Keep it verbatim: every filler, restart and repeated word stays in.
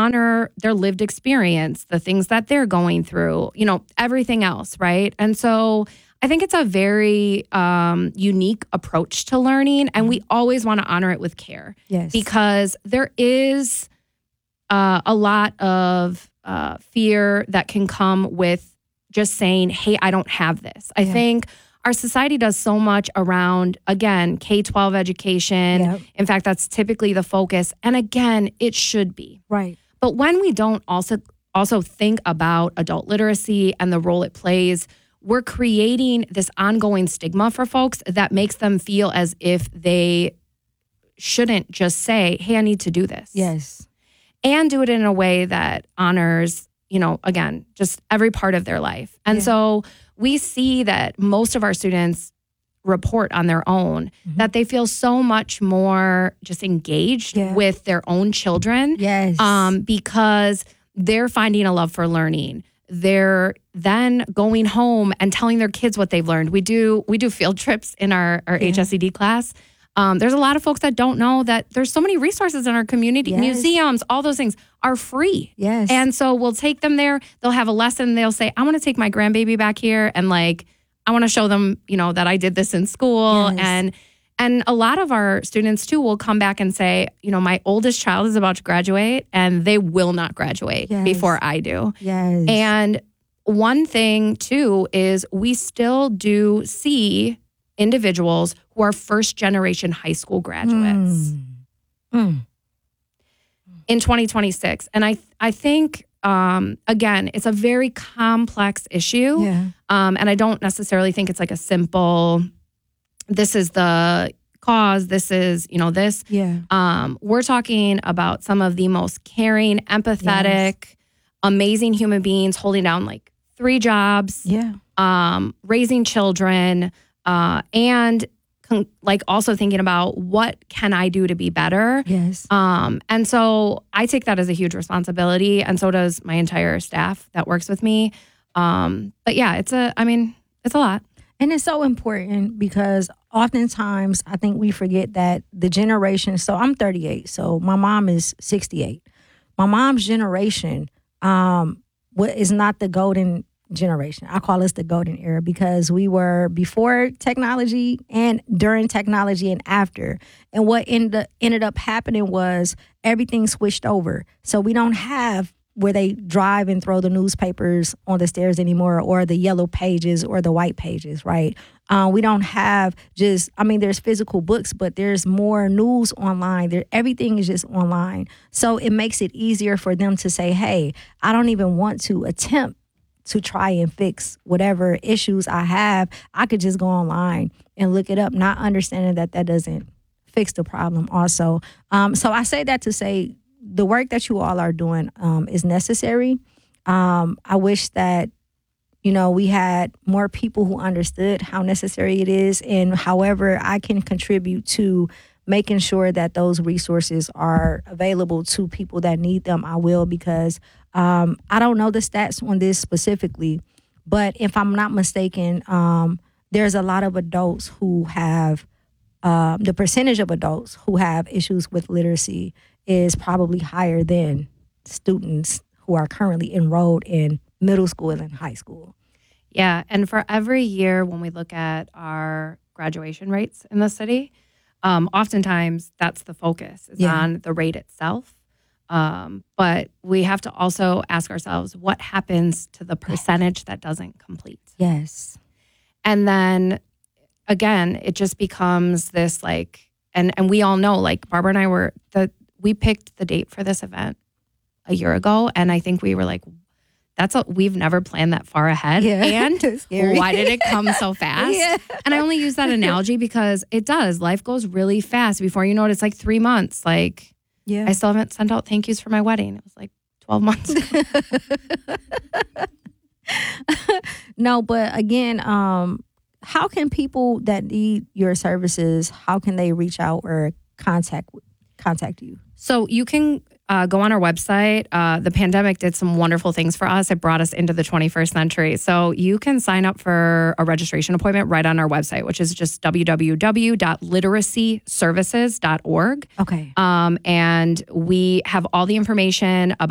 honor their lived experience, the things that they're going through, you know, everything else, right? And so I think it's a very um, unique approach to learning, and we always want to honor it with care. Yes. Because there is uh, a lot of uh, fear that can come with just saying, hey, I don't have this. I Yeah. think our society does so much around, again, K twelve education. Yep. In fact, that's typically the focus. And again, it should be. Right. But when we don't also also think about adult literacy and the role it plays, we're creating this ongoing stigma for folks that makes them feel as if they shouldn't just say, hey, I need to do this. Yes. And do it in a way that honors, you know, again, just every part of their life. And Yeah. so we see that most of our students report on their own Mm-hmm. that they feel so much more just engaged Yeah. with their own children. Yes. Um, because they're finding a love for learning. They're then going home and telling their kids what they've learned. We do we do field trips in our, our Yeah. H S E D class. Um, there's a lot of folks that don't know that there's so many resources in our community. Yes. Museums, all those things are free. Yes. And so we'll take them there. They'll have a lesson. They'll say, I want to take my grandbaby back here and like, I want to show them, you know, that I did this in school. Yes. And and a lot of our students too will come back and say, you know, my oldest child is about to graduate and they will not graduate Yes. before I do. Yes. And one thing too is we still do see individuals who are first generation high school graduates Mm. Mm. in twenty twenty-six. And I I think, um, again, it's a very complex issue. Yeah. Um, and I don't necessarily think it's like a simple, this is the cause, this is, you know, this. Yeah. Um, we're talking about some of the most caring, empathetic, amazing human beings holding down like three jobs, Yeah. um, raising children, uh, and con- like also thinking about what can I do to be better. Yes. Um, and so I take that as a huge responsibility, and so does my entire staff that works with me. Um, but yeah, it's a, I mean, it's a lot. And it's so important because oftentimes I think we forget that the generation, so I'm thirty-eight, so my mom is sixty-eight. My mom's generation um, what is not the golden generation. I call us the golden era because we were before technology and during technology and after. And what ended, ended up happening was everything switched over. So we don't have where they drive and throw the newspapers on the stairs anymore, or the yellow pages or the white pages, right? Uh, we don't have just, I mean, there's physical books, but there's more news online. There, everything is just online. So it makes it easier for them to say, hey, I don't even want to attempt to try and fix whatever issues I have. I could just go online and look it up, not understanding that that doesn't fix the problem also. Um, so I say that to say, the work that you all are doing um, is necessary. Um, I wish that, you know, we had more people who understood how necessary it is, and however I can contribute to making sure that those resources are available to people that need them, I will, because um, I don't know the stats on this specifically, but if I'm not mistaken, um, there's a lot of adults who have, uh, the percentage of adults who have issues with literacy is probably higher than students who are currently enrolled in middle school and high school. Yeah. And for every year when we look at our graduation rates in the city, um, oftentimes that's the focus is Yeah. on the rate itself. Um, but we have to also ask ourselves, what happens to the percentage that doesn't complete? Yes. And then again, it just becomes this like, and, and we all know, like Barbara and I were, the we picked the date for this event a year ago. And I think we were like, that's a, we've never planned that far ahead. Yeah. And Scary. why did it come so fast? Yeah. And I only use that analogy because it does. Life goes really fast. Before you know it, it's like three months. Like Yeah. I still haven't sent out thank yous for my wedding. It was like twelve months ago. No, but again, um, how can people that need your services, how can they reach out or contact contact you? So you can uh, go on our website. Uh, the pandemic did some wonderful things for us. It brought us into the twenty-first century. So you can sign up for a registration appointment right on our website, which is just w w w dot literacy services dot org. Okay. Um, and we have all the information about